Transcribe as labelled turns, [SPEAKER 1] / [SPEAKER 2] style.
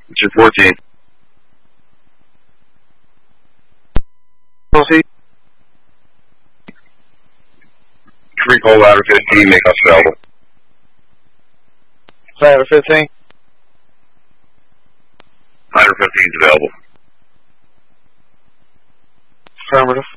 [SPEAKER 1] Mission 14. Recall ladder 15, make us available.
[SPEAKER 2] Ladder 15.
[SPEAKER 1] Ladder 15 is available.
[SPEAKER 2] Affirmative.